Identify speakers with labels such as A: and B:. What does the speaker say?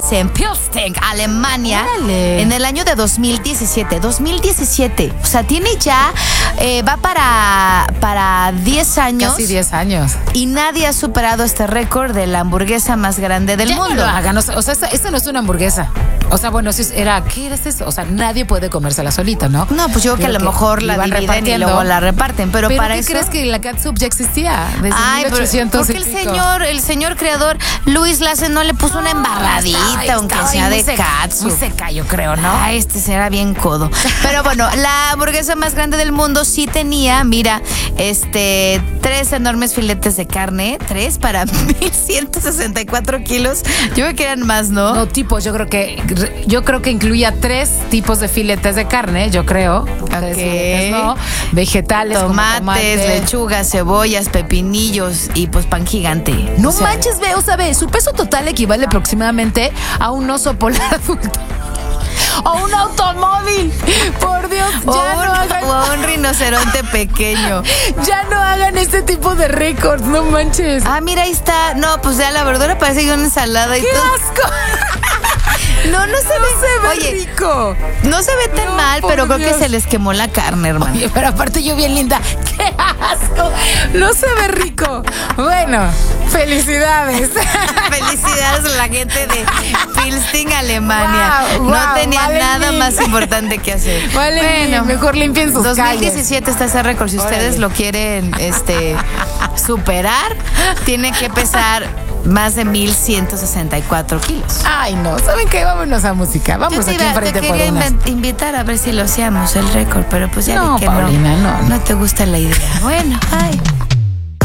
A: en Pilsting, Alemania,
B: ¡Órale!
A: en el año de 2017. 2017. O sea, tiene ya, va para 10 años.
B: Casi 10 años.
A: Y nadie ha superado este récord de la hamburguesa más grande del
B: Ya
A: mundo.
B: no lo hagan, o sea, esta no es una hamburguesa. O sea, bueno, si era, ¿qué era eso? O sea, nadie puede comérsela solita, ¿no?
A: No, pues yo creo que a lo mejor la
B: iban
A: dividen y
B: repartiendo.
A: luego la reparten. Pero para
B: ¿qué
A: eso.
B: crees que la catsup ya existía? Desde
A: Ay,
B: 1800
A: porque
B: y pico.
A: el señor creador Luis Lassen no le puso una embarradita, aunque
B: Estaba
A: sea
B: ahí
A: de
B: muy seca,
A: catsup.
B: muy seca, yo creo, ¿no?
A: Ay, este será bien codo. Pero bueno, la hamburguesa más grande del mundo sí tenía, mira, 3 enormes filetes de carne, 3 para 1,164 kilos. Yo creo que eran más, ¿no?
B: No, tipos, yo creo que incluía 3 tipos de filetes de carne, yo creo. 3 filetes, ¿no? Vegetales, como
A: Tomates,
B: tomate.
A: lechugas, cebollas, pepinillos y pues pan gigante.
B: No
A: O sea,
B: manches, ve, o sea, ve, su peso total equivale aproximadamente a un oso polar adulto. O un automóvil. Por Dios,
A: O
B: ya
A: o a un rinoceronte pequeño.
B: no hagan este tipo de récords, no manches.
A: Ah, mira, ahí está. No, pues ya la verdura parece que una ensalada y
B: ¡Qué
A: todo.
B: asco!
A: No se ve. Oye,
B: rico.
A: no se ve tan
B: No,
A: mal,
B: por
A: pero creo
B: Dios.
A: que se les quemó la carne, hermano.
B: Oye, pero aparte yo bien linda. ¡Qué asco! No se ve rico. Bueno, felicidades.
A: Felicidades a la gente de Pilsting, Alemania.
B: Guau,
A: No
B: guau,
A: tenía
B: vale
A: nada
B: mil.
A: más importante que hacer.
B: Vale, mejor limpien sus
A: 2017 está ese récord. Si ustedes
B: Órale.
A: lo quieren superar, tiene que pesar más de 1,164 kilos.
B: Ay, no. ¿Saben qué? Vámonos a música.
A: Yo
B: Vamos
A: te,
B: aquí
A: te
B: enfrente por
A: quería
B: unas.
A: invitar a ver si lo hacíamos el récord, pero pues ya
B: No,
A: vi que
B: Paulina, no.
A: no te gusta la idea. Bueno, ay.